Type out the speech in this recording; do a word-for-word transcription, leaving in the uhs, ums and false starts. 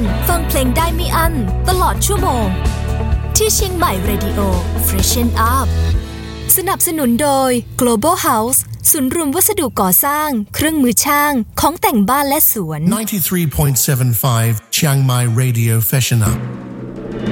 ฟังเพลงได้ไม่อั้นตลอดชั่วโมงที่เชียงใหม่ Radio Freshen Up สนับสนุนโดย Global House ศูนย์รวมวัสดุก่อสร้างเครื่องมือช่างของแต่งบ้านและสวน ninety-three point seven five Chiang Mai Radio Freshen Up